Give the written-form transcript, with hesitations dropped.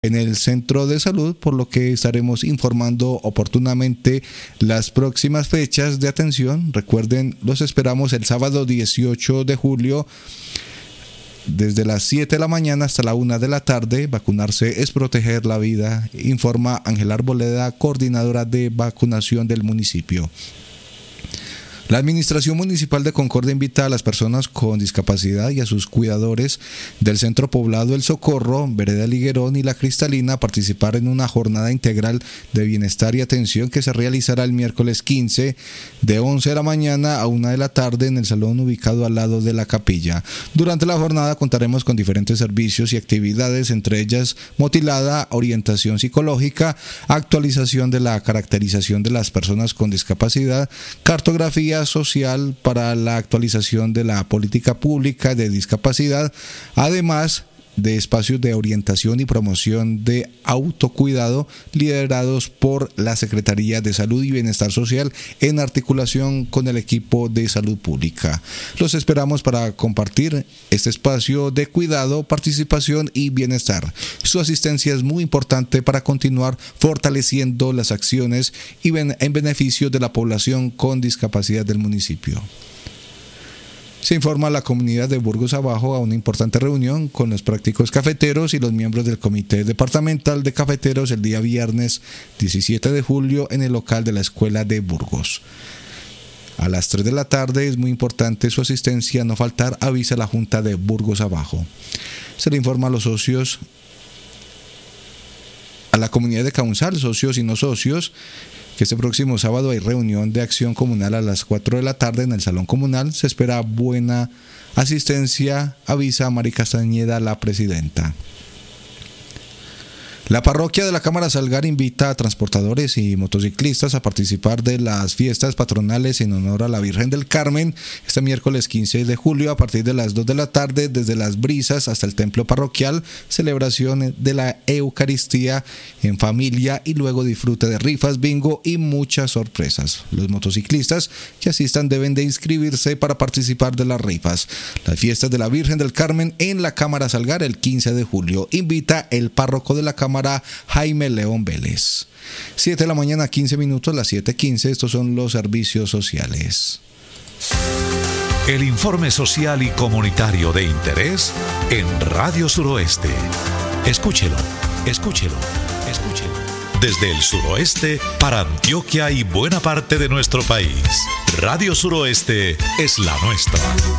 en el centro de salud, por lo que estaremos informando oportunamente las próximas fechas de atención. Recuerden, los esperamos el sábado 18 de julio desde las 7 de la mañana hasta la 1 de la tarde. Vacunarse es proteger la vida, informa Ángela Arboleda, coordinadora de vacunación del municipio. La Administración Municipal de Concordia invita a las personas con discapacidad y a sus cuidadores del Centro Poblado El Socorro, Vereda Liguerón y La Cristalina a participar en una jornada integral de bienestar y atención que se realizará el miércoles 15 de 11 de la mañana a 1 de la tarde en el salón ubicado al lado de la capilla. Durante la jornada contaremos con diferentes servicios y actividades, entre ellas motilada, orientación psicológica, actualización de la caracterización de las personas con discapacidad, cartografía social para la actualización de la política pública de discapacidad, además de espacios de orientación y promoción de autocuidado liderados por la Secretaría de Salud y Bienestar Social en articulación con el equipo de salud pública. Los esperamos para compartir este espacio de cuidado, participación y bienestar. Su asistencia es muy importante para continuar fortaleciendo las acciones y en beneficio de la población con discapacidad del municipio. Se informa a la comunidad de Burgos Abajo a una importante reunión con los prácticos cafeteros y los miembros del Comité Departamental de Cafeteros el día viernes 17 de julio en el local de la Escuela de Burgos. A las 3 de la tarde es muy importante su asistencia, no faltar, avisa la Junta de Burgos Abajo. Se le informa a los socios, a la comunidad de Caunzal, socios y no socios, que este próximo sábado hay reunión de acción comunal a las 4 de la tarde en el Salón Comunal. Se espera buena asistencia, avisa Mari Castañeda, la presidenta. La parroquia de la Cámara Salgar invita a transportadores y motociclistas a participar de las fiestas patronales en honor a la Virgen del Carmen este miércoles 15 de julio a partir de las 2 de la tarde desde Las Brisas hasta el templo parroquial, celebración de la Eucaristía en familia y luego disfrute de rifas, bingo y muchas sorpresas. Los motociclistas que asistan deben de inscribirse para participar de las rifas. Las fiestas de la Virgen del Carmen en la Cámara Salgar el 15 de julio. Invita el párroco de la Cámara, Jaime León Vélez. 7 de la mañana, 15 minutos, las 7:15. Estos son los servicios sociales. El informe social y comunitario de interés en Radio Suroeste. Escúchelo, escúchelo, escúchelo. Desde el suroeste para Antioquia y buena parte de nuestro país. Radio Suroeste es la nuestra.